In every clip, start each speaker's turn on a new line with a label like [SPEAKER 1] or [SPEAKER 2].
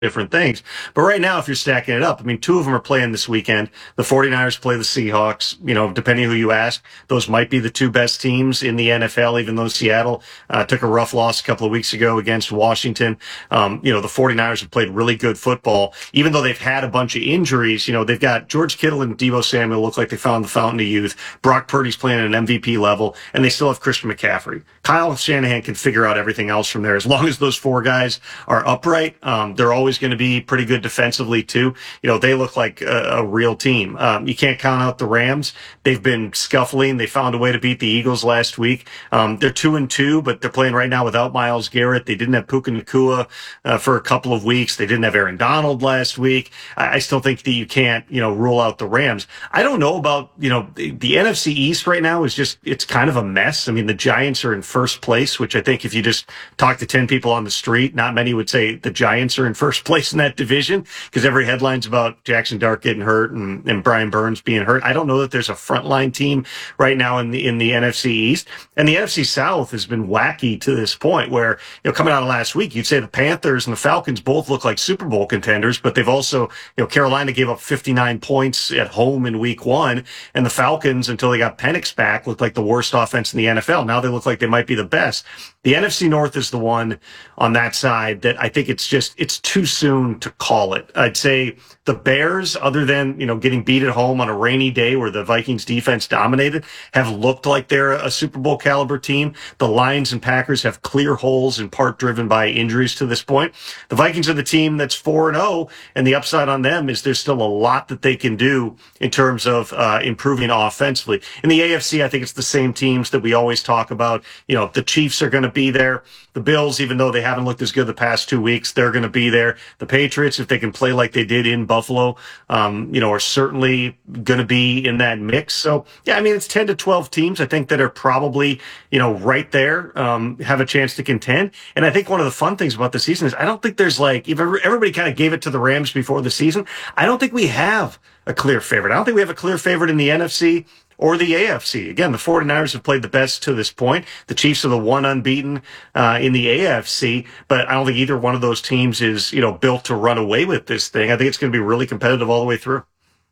[SPEAKER 1] different things. But right now, if you're stacking it up, I mean, two of them are playing this weekend. The 49ers play the Seahawks. Depending who you ask, those might be the two best teams in the NFL, even though Seattle took a rough loss a couple of weeks ago against Washington. The 49ers have played really good football, even though they've had a bunch of injuries. They've got George Kittle and Deebo Samuel look like they found the fountain of youth. Brock Purdy's playing at an MVP level, and they still have Christian McCaffrey. Kyle Shanahan can figure out everything else from there. As long as those four guys are upright, they're always going to be pretty good defensively too. They look like a real team. You can't count out the Rams. They've been scuffling. They found a way to beat the Eagles last week. They're 2-2, but they're playing right now without Myles Garrett. They didn't have Puka Nacua for a couple of weeks. They didn't have Aaron Donald last week. I still think that you can't, rule out the Rams. I don't know about, the NFC East right now it's kind of a mess. I mean, the Giants are in first place, which I think if you just talk to 10 people on the street, not many would say the Giants are in first place in that division, because every headline's about Jackson Dart getting hurt and Brian Burns being hurt. I don't know that there's a frontline team right now in the NFC East. And the NFC South has been wacky to this point where, coming out of last week, you'd say the Panthers and the Falcons both look like Super Bowl contenders, but they've also, Carolina gave up 59 points at home in week one, and the Falcons, until they got Penix back, looked like the worst offense in the NFL. Now they look like they might be the best. The NFC North is the one on that side that I think it's too soon to call it. I'd say the Bears, other than, getting beat at home on a rainy day where the Vikings defense dominated, have looked like they're a Super Bowl caliber team. The Lions and Packers have clear holes, in part driven by injuries to this point. The Vikings are the team that's 4-0, and the upside on them is there's still a lot that they can do in terms of improving offensively. In the AFC, I think it's the same teams that we always talk about. The Chiefs are going to be there. The Bills, even though they haven't looked as good the past 2 weeks, they're going to be there. The Patriots, if they can play like they did in Buffalo, are certainly going to be in that mix. So, yeah, I mean, it's 10 to 12 teams, I think, that are probably, right there, have a chance to contend. And I think one of the fun things about the season is I don't think there's if everybody kind of gave it to the Rams before the season, I don't think we have a clear favorite. I don't think we have a clear favorite in the NFC or the AFC. Again, the 49ers have played the best to this point. The Chiefs are the one unbeaten in the AFC, but I don't think either one of those teams is, built to run away with this thing. I think it's going to be really competitive all the way through.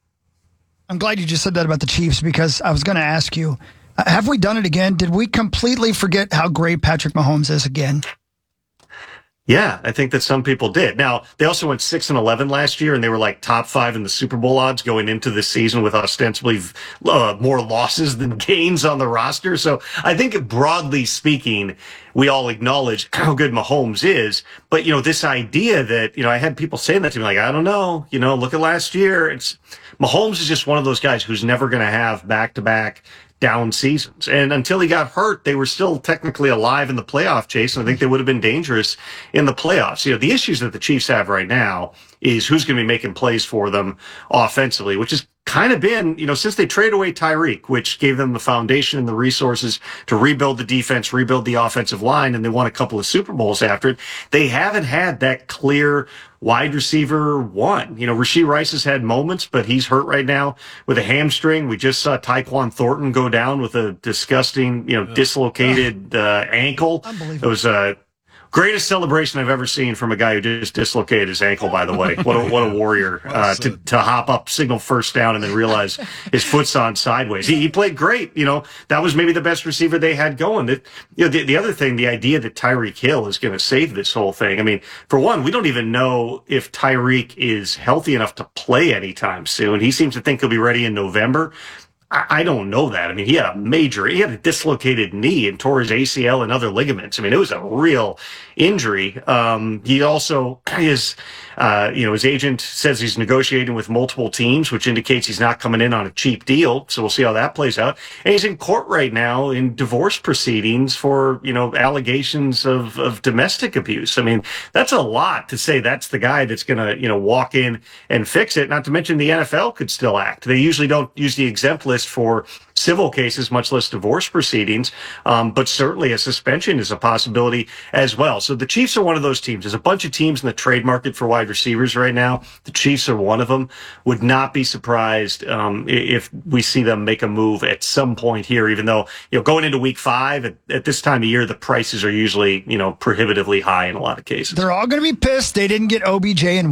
[SPEAKER 2] I'm glad you just said that about the Chiefs, because I was going to ask you, have we done it again? Did we completely forget how great Patrick Mahomes is again?
[SPEAKER 1] Yeah, I think that some people did. Now, they also went 6-11 last year, and they were like top 5 in the Super Bowl odds going into this season with ostensibly more losses than gains on the roster. So I think broadly speaking, we all acknowledge how good Mahomes is. But, this idea that, I had people saying that to me, like, I don't know, look at last year. Mahomes is just one of those guys who's never going to have back-to-back down seasons. And until he got hurt, they were still technically alive in the playoff chase, and I think they would have been dangerous in the playoffs. The issues that the Chiefs have right now is who's going to be making plays for them offensively, which has kind of been, since they traded away Tyreek, which gave them the foundation and the resources to rebuild the defense, rebuild the offensive line, and they won a couple of Super Bowls after it. They haven't had that clear wide receiver one. Rashee Rice has had moments, but he's hurt right now with a hamstring. We just saw Tyquan Thornton go down with a disgusting, dislocated ankle. It was greatest celebration I've ever seen from a guy who just dislocated his ankle, by the way. What a warrior to hop up, signal first down, and then realize his foot's on sideways. He played great. That was maybe the best receiver they had going. The other thing, the idea that Tyreek Hill is going to save this whole thing. I mean, for one, we don't even know if Tyreek is healthy enough to play anytime soon. He seems to think he'll be ready in November. I don't know that. I mean, he had a dislocated knee and tore his ACL and other ligaments. I mean, it was a real injury. He also is, his agent says he's negotiating with multiple teams, which indicates he's not coming in on a cheap deal. So we'll see how that plays out. And he's in court right now in divorce proceedings for, allegations of domestic abuse. I mean, that's a lot to say that's the guy that's going to, walk in and fix it. Not to mention the NFL could still act. They usually don't use the exempt list for civil cases, much less divorce proceedings. But certainly a suspension is a possibility as well. So the Chiefs are one of those teams. There's a bunch of teams in the trade market for wide receivers right now. The Chiefs are one of them. Would not be surprised if we see them make a move at some point here, even though, going into week 5 at this time of year, the prices are usually, prohibitively high in a lot of cases.
[SPEAKER 2] They're all going to be pissed they didn't get OBJ and